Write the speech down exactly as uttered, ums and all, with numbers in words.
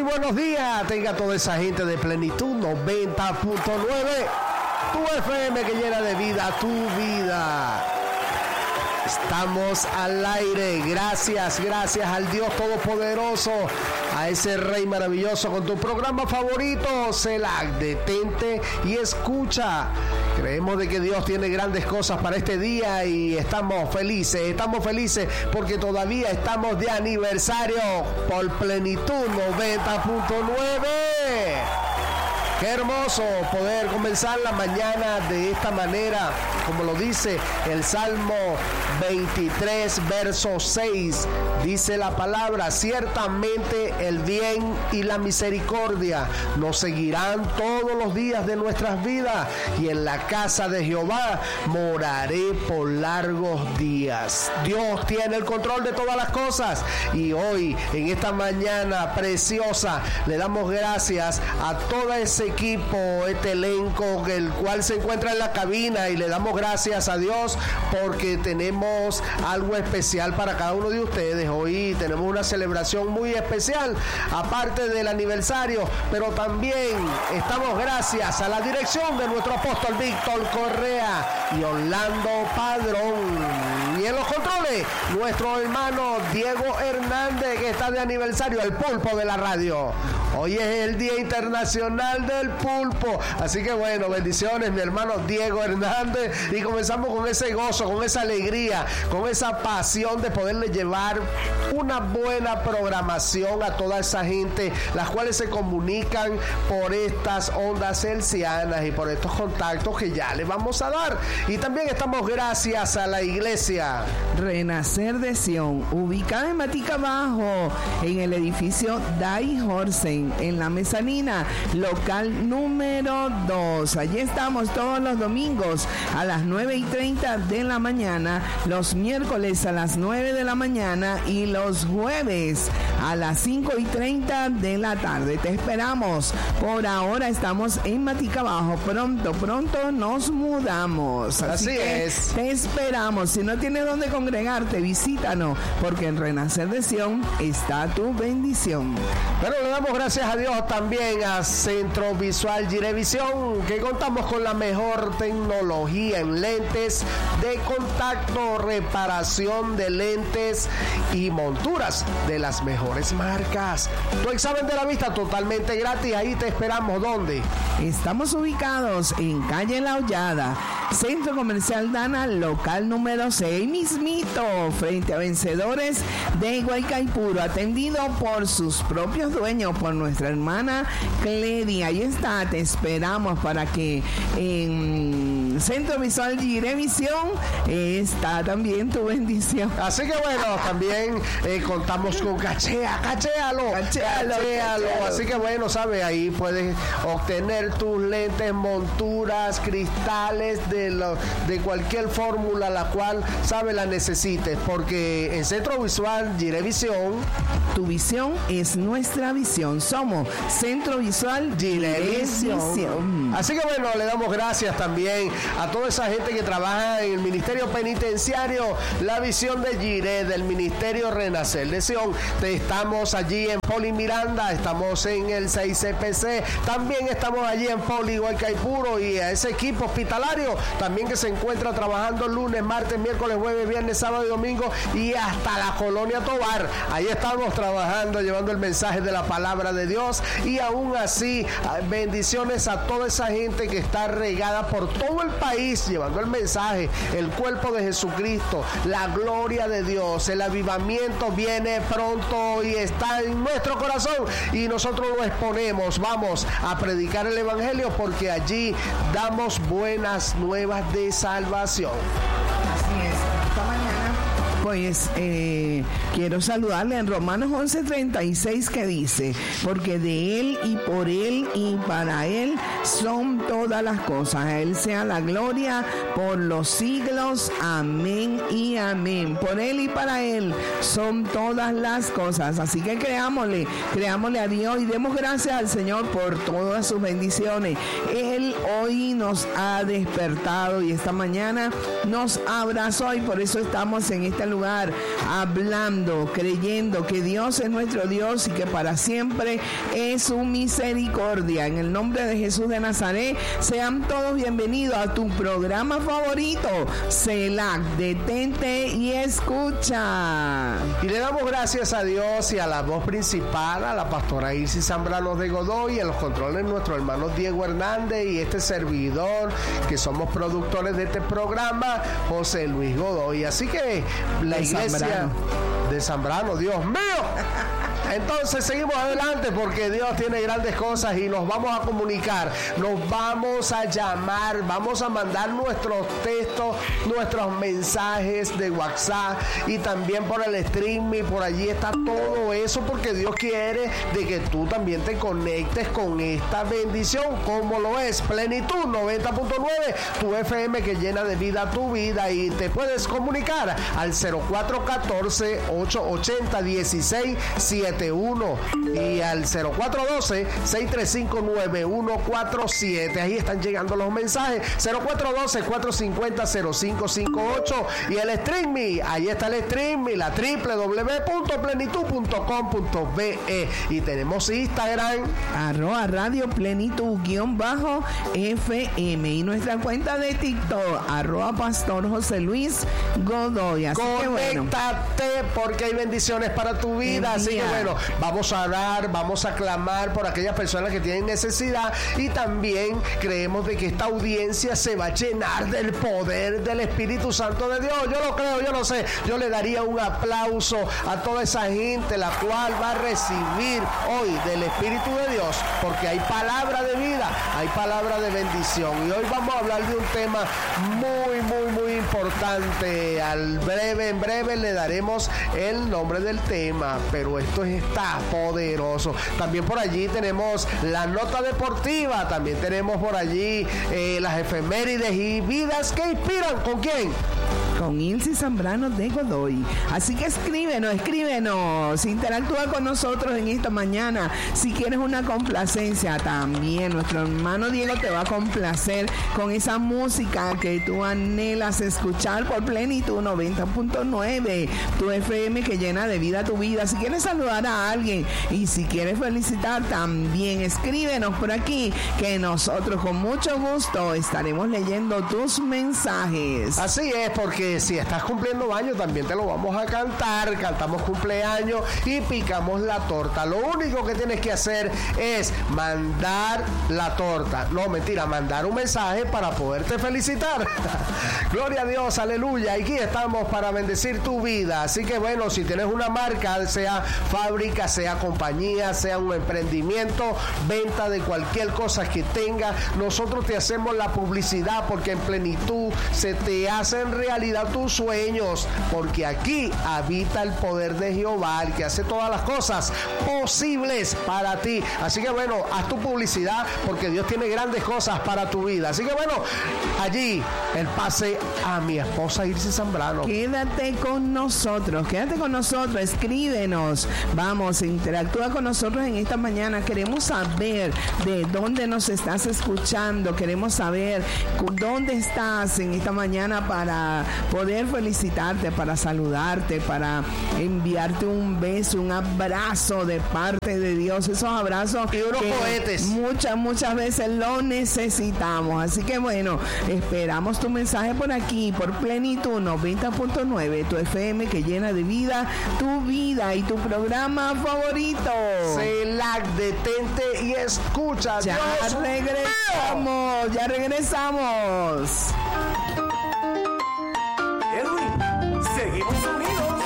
muy buenos días. Tenga toda esa gente de Plenitud noventa punto nueve. Tu F M que llena de vida tu vida. Estamos al aire. Gracias, gracias al Dios Todopoderoso, a ese Rey maravilloso con tu programa favorito, Celac. Detente y escucha. Creemos de que Dios tiene grandes cosas para este día y estamos felices, estamos felices porque todavía estamos de aniversario por Plenitud noventa punto nueve. Qué hermoso poder comenzar la mañana de esta manera, como lo dice el Salmo veintitrés, verso seis. Dice la palabra: ciertamente el bien y la misericordia nos seguirán todos los días de nuestras vidas, y en la casa de Jehová moraré por largos días. Dios tiene el control de todas las cosas, y hoy, en esta mañana preciosa, le damos gracias a todo ese equipo, este elenco, el cual se encuentra en la cabina, y le damos gracias a Dios porque tenemos algo especial para cada uno de ustedes. Hoy tenemos una celebración muy especial, aparte del aniversario, pero también estamos gracias a la dirección de nuestro apóstol Víctor Correa y Orlando Padrón, y en los controles nuestro hermano Diego Hernández, que está de aniversario, el pulpo de la radio. Hoy es el Día Internacional del Pulpo, así que bueno, bendiciones mi hermano Diego Hernández, y comenzamos con ese gozo, con esa alegría, con esa pasión de poderle llevar una buena programación a toda esa gente, las cuales se comunican por estas ondas hercianas y por estos contactos que ya les vamos a dar. Y también estamos gracias a la iglesia Renacer de Sion, ubicada en Matica Bajo, en el edificio Dai Horsen, en la mezanina, local número dos. Allí estamos todos los domingos a las nueve y treinta de la mañana, los miércoles a las nueve de la mañana y los jueves a las cinco y treinta de la tarde. Te esperamos. Por ahora estamos en Matica Bajo. Pronto, pronto nos mudamos. Así, Así que es. Te esperamos. Si no tienes dónde congregarte, visítanos, porque en Renacer de Sion está tu bendición. Pero le damos gracias Gracias a Dios también a Centro Visual Girevisión, que contamos con la mejor tecnología en lentes de contacto, reparación de lentes y monturas de las mejores marcas. Tu examen de la vista totalmente gratis. Ahí te esperamos. ¿Dónde? Estamos ubicados en calle La Hollada, Centro Comercial Dana, local número seis, mismito, frente a Vencedores de Guaycaipuro, atendido por sus propios dueños, por nuestra hermana Cledia. Ahí está, te esperamos para que en Centro Visual Girevisión está también tu bendición. Así que bueno, también eh, contamos con Cachea, Cachéalo, Cachéalo, Cachéalo. Así que bueno, sabe, ahí puedes obtener tus lentes, monturas, cristales de, lo, de cualquier fórmula la cual, sabe, la necesites, porque en Centro Visual Girevisión, tu visión es nuestra visión. Somos Centro Visual Girevisión. Así que bueno, le damos gracias también a toda esa gente que trabaja en el Ministerio Penitenciario, la visión de Gire, del Ministerio Renacer de Sion. Estamos allí en Poli Miranda, estamos en el seis C P C, también estamos allí en Poli Guaycaipuro, y a ese equipo hospitalario también que se encuentra trabajando lunes, martes, miércoles, jueves, viernes, sábado y domingo, y hasta la Colonia Tovar. Ahí estamos trabajando, llevando el mensaje de la palabra de Dios, y aún así bendiciones a toda esa gente que está regada por todo el país llevando el mensaje, el cuerpo de Jesucristo, la gloria de Dios. El avivamiento viene pronto y está en nuestro corazón, y nosotros lo exponemos. Vamos a predicar el evangelio, porque allí damos buenas nuevas de salvación. Así es. Esta mañana pues eh, quiero saludarle en Romanos once treinta y seis, que dice: porque de Él y por Él y para Él son todas las cosas. A Él sea la gloria por los siglos. Amén y amén. Por Él y para Él son todas las cosas. Así que creámosle, creámosle a Dios y demos gracias al Señor por todas sus bendiciones. Él hoy nos ha despertado y esta mañana nos abrazó, y por eso estamos en este lugar, hablando, creyendo que Dios es nuestro Dios y que para siempre es su misericordia. En el nombre de Jesús de Nazaret, sean todos bienvenidos a tu programa favorito, Selah, detente y escucha. Y le damos gracias a Dios y a la voz principal, a la pastora Isis Zambrano de Godoy, y a los controles nuestro hermano Diego Hernández y este servidor, que somos productores de este programa, José Luis Godoy. Así que la de iglesia Zambrano. de Zambrano, Dios mío. Entonces seguimos adelante porque Dios tiene grandes cosas y nos vamos a comunicar, nos vamos a llamar, vamos a mandar nuestros textos, nuestros mensajes de WhatsApp y también por el streaming, por allí está todo eso porque Dios quiere de que tú también te conectes con esta bendición, como lo es Plenitud noventa punto nueve, tu F M que llena de vida tu vida, y te puedes comunicar al cero cuatro uno cuatro, ocho ocho cero, uno seis siete uno y al cero cuatro uno dos, seis tres cinco, nueve uno cuatro siete. Ahí están llegando los mensajes. Cero cuatro uno dos, cuatro cinco cero, cero cinco cinco ocho y el streaming, ahí está el streaming, la doble u doble u doble u punto plenitud punto com punto be, y tenemos Instagram arroba radio plenitud guión bajo F M y nuestra cuenta de TikTok arroba pastor José Luis Godoy. Así que bueno, conéctate porque hay bendiciones para tu vida. Así que bueno, vamos a orar, vamos a clamar por aquellas personas que tienen necesidad, y también creemos de que esta audiencia se va a llenar del poder del Espíritu Santo de Dios. Yo lo creo, yo lo sé. Yo le daría un aplauso a toda esa gente la cual va a recibir hoy del Espíritu de Dios, porque hay palabra de vida, hay palabra de bendición, y hoy vamos a hablar de un tema muy, muy, muy importante. Al breve, en breve le daremos el nombre del tema, pero esto está poderoso. También por allí tenemos la nota deportiva, también tenemos por allí eh, las efemérides y vidas que inspiran. ¿Con quién? Con Isis Zambrano de Godoy. Así que escríbenos, escríbenos, interactúa con nosotros en esta mañana. Si quieres una complacencia, también nuestro hermano Diego te va a complacer con esa música que tú anhelas escuchar por Plenitud noventa punto nueve, tu F M que llena de vida tu vida. Si quieres saludar a alguien y si quieres felicitar, también escríbenos por aquí, que nosotros con mucho gusto estaremos leyendo tus mensajes. Así es, porque si estás cumpliendo años también te lo vamos a cantar. Cantamos cumpleaños y picamos la torta. Lo único que tienes que hacer es mandar la torta. No, mentira, mandar un mensaje para poderte felicitar. Gloria a Dios, aleluya. Aquí estamos para bendecir tu vida. Así que bueno, si tienes una marca, sea fábrica, sea compañía, sea un emprendimiento, venta de cualquier cosa que tenga, nosotros te hacemos la publicidad, porque en Plenitud se te hacen realidad tus sueños, porque aquí habita el poder de Jehová, el que hace todas las cosas posibles para ti. Así que bueno, haz tu publicidad, porque Dios tiene grandes cosas para tu vida. Así que bueno, allí el pase a mi esposa Isis Zambrano. Quédate con nosotros, quédate con nosotros, escríbenos, vamos, interactúa con nosotros en esta mañana. Queremos saber de dónde nos estás escuchando, queremos saber dónde estás en esta mañana para poder felicitarte, para saludarte, para enviarte un beso, un abrazo de parte de Dios, esos abrazos y unos cohetes. Muchas, muchas veces lo necesitamos. Así que bueno, esperamos tu mensaje por aquí, por Plenitud noventa punto nueve, tu F M que llena de vida tu vida y tu programa favorito. Selah, detente y escucha. Ya Dios regresamos, mío. ya regresamos.